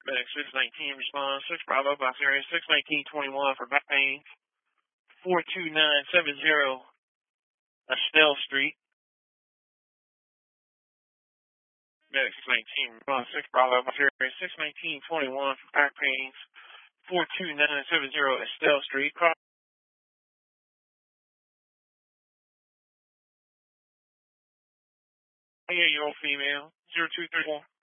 Medic 619 response. 6 Bravo, box area 61921 for back pain. 42970 Estelle Street. Medic 619 response. 6 Bravo, box area 61921 for back pains. 42970 Estelle Street. Yeah, year-old female, 0234.